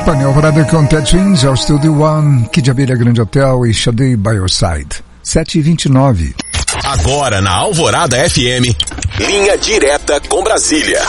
Painel Alvorada com Ted Twins, ao Studio One, Kid Abelha, Grande Hotel e Shadei By Your Side. 7h29. Agora na Alvorada FM, linha direta com Brasília.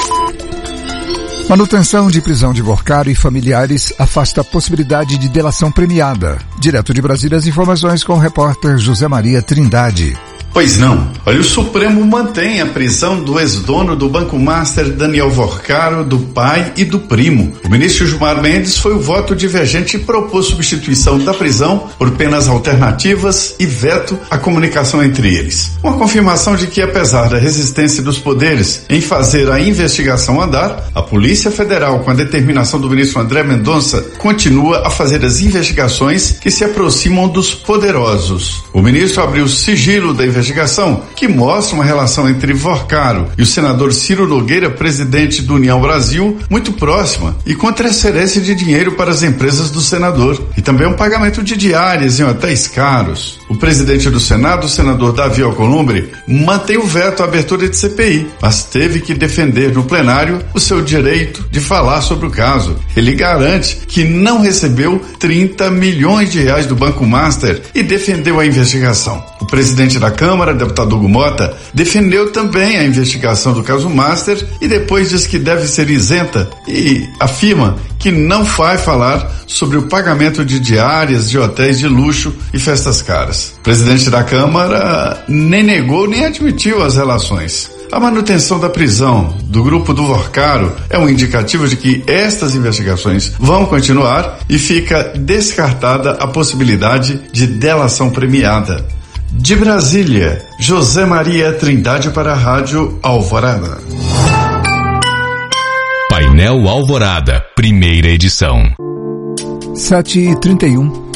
Manutenção de prisão de Vorcaro e familiares afasta a possibilidade de delação premiada. Direto de Brasília, as informações com o repórter José Maria Trindade. Pois não. Olha, o Supremo mantém a prisão do ex-dono do Banco Master, Daniel Vorcaro, do pai e do primo. O ministro Gilmar Mendes foi o voto divergente e propôs substituição da prisão por penas alternativas e veto à comunicação entre eles. Uma confirmação de que, apesar da resistência dos poderes em fazer a investigação andar, a Polícia Federal, com a determinação do ministro André Mendonça, continua a fazer as investigações que se aproximam dos poderosos. O ministro abriu o sigilo da investigação, que mostra uma relação entre Vorcaro e o senador Ciro Nogueira, presidente do União Brasil, muito próxima e com transferência de dinheiro para as empresas do senador e também um pagamento de diárias em hotéis caros. O presidente do Senado, o senador Davi Alcolumbre, mantém o veto à abertura de CPI, mas teve que defender no plenário o seu direito de falar sobre o caso. Ele garante que não recebeu 30 milhões de reais do Banco Master e defendeu a investigação. O presidente da Câmara, deputado Hugo Mota, defendeu também a investigação do caso Master e depois diz que deve ser isenta e afirma que não vai falar sobre o pagamento de diárias de hotéis de luxo e festas caras. O presidente da Câmara nem negou nem admitiu as relações. A manutenção da prisão do grupo do Vorcaro é um indicativo de que estas investigações vão continuar e fica descartada a possibilidade de delação premiada. De Brasília, José Maria Trindade para a Rádio Alvorada. Painel Alvorada, primeira edição. 7h31.